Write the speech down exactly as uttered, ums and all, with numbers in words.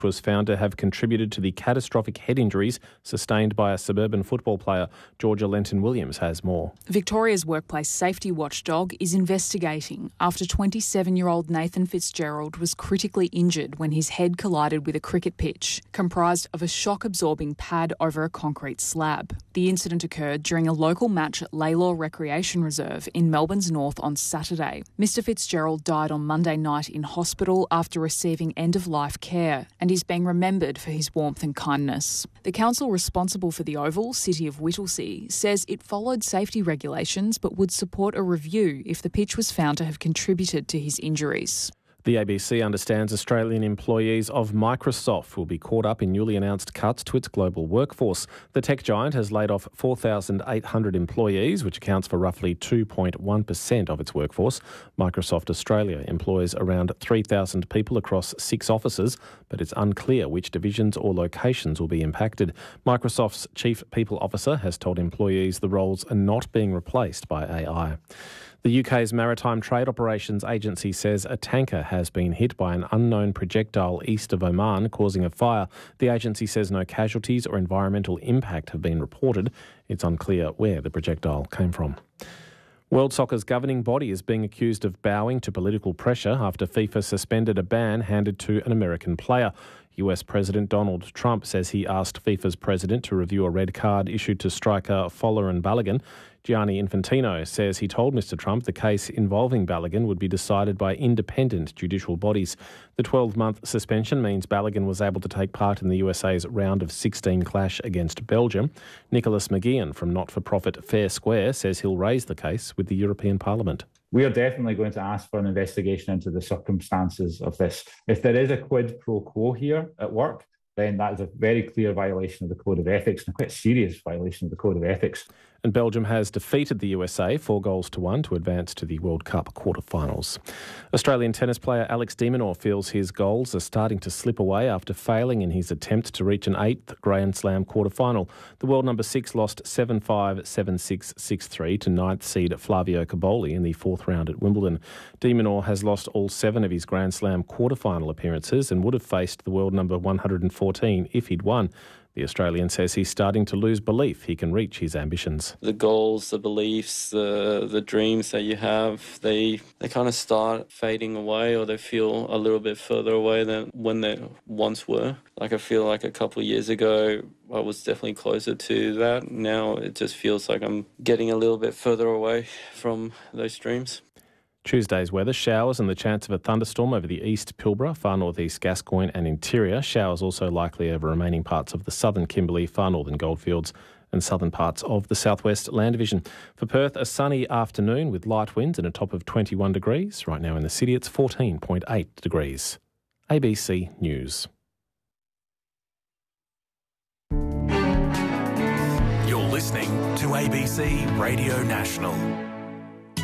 was found to have contributed to the catastrophic head injuries sustained by a suburban football player. Georgia Lenton-Williams has more. Victoria's workplace safety watchdog is investigating after twenty-seven-year-old Nathan Fitzgerald was critically injured when his head collided with a cricket pitch, comprised of a shock-absorbing pad over a concrete slab. The incident occurred during a local match at Laylaw Recreation Reserve in Melbourne's north on Saturday. Mister Fitzgerald died on Monday night in hospital after receiving end-of-life care, and is being remembered for his warmth and kindness. The council responsible for the Oval, City of Whittlesea, says it followed safety regulations but would support a review if the pitch was found to have contributed to his injuries. The A B C understands Australian employees of Microsoft will be caught up in newly announced cuts to its global workforce. The tech giant has laid off four thousand eight hundred employees, which accounts for roughly two point one percent of its workforce. Microsoft Australia employs around three thousand people across six offices, but it's unclear which divisions or locations will be impacted. Microsoft's Chief People Officer has told employees the roles are not being replaced by A I. The U K's Maritime Trade Operations Agency says a tanker has been hit by an unknown projectile east of Oman, causing a fire. The agency says no casualties or environmental impact have been reported. It's unclear where the projectile came from. World Soccer's governing body is being accused of bowing to political pressure after FIFA suspended a ban handed to an American player. U S President Donald Trump says he asked FIFA's president to review a red card issued to striker Folarin Balogun. Gianni Infantino says he told Mister Trump the case involving Balogun would be decided by independent judicial bodies. The twelve-month suspension means Balogun was able to take part in the U S A's round of sixteen clash against Belgium. Nicholas McGeehan from not-for-profit Fair Square says he'll raise the case with the European Parliament. We are definitely going to ask for an investigation into the circumstances of this. If there is a quid pro quo here at work, then that is a very clear violation of the Code of Ethics, and a quite serious violation of the Code of Ethics. And Belgium has defeated the U S A four goals to one to advance to the World Cup quarter-finals. Australian tennis player Alex de Minaur feels his goals are starting to slip away after failing in his attempt to reach an eighth Grand Slam quarter-final. The world number six lost seven five, seven six, six three to ninth seed Flavio Cobolli in the fourth round at Wimbledon. De Minaur has lost all seven of his Grand Slam quarter-final appearances and would have faced the world number one hundred fourteen if he'd won. The Australian says he's starting to lose belief he can reach his ambitions. The goals, the beliefs, the the dreams that you have, they they kind of start fading away, or they feel a little bit further away than when they once were. Like I feel like a couple of years ago, I was definitely closer to that. Now it just feels like I'm getting a little bit further away from those dreams. Tuesday's weather, showers and the chance of a thunderstorm over the east Pilbara, far northeast Gascoyne and interior. Showers also likely over remaining parts of the southern Kimberley, far northern Goldfields and southern parts of the southwest Land Division. For Perth, a sunny afternoon with light winds and a top of twenty-one degrees. Right now in the city it's fourteen point eight degrees. A B C News. You're listening to A B C Radio National.